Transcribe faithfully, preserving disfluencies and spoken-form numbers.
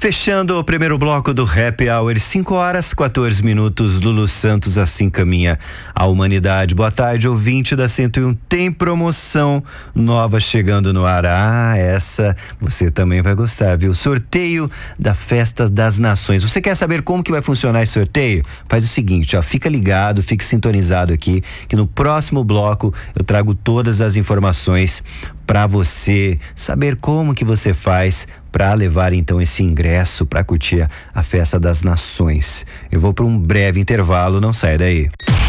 Fechando o primeiro bloco do Happy Hour, cinco horas, quatorze minutos, Lulu Santos, assim caminha a humanidade. Boa tarde, ouvinte da cento e um. Tem promoção nova chegando no ar. Ah, essa você também vai gostar, viu? Sorteio da Festa das Nações. Você quer saber como que vai funcionar esse sorteio? Faz o seguinte, ó, fica ligado, fique sintonizado aqui, que no próximo bloco eu trago todas as informações para você saber como que você faz para levar então esse ingresso para curtir a Festa das Nações. Eu vou para um breve intervalo, não sai daí.